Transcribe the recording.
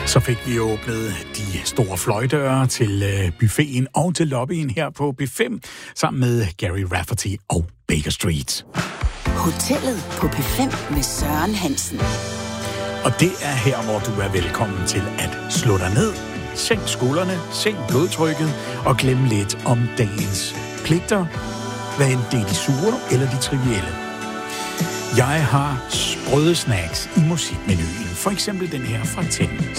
Så fik vi åbnet de store fløjdøre til buffeten og til lobbyen her på B5, sammen med Gary Rafferty og Baker Street. Hotellet på B5 med Søren Hansen. Og det er her, hvor du er velkommen til at slå dig ned, sænk skuldrene, sænk blodtrykket og glem lidt om dagens pligter, hvad end det er de sure eller de trivielle. Jeg har sprøde snacks i musikmenuen, for eksempel den her fra Tænd.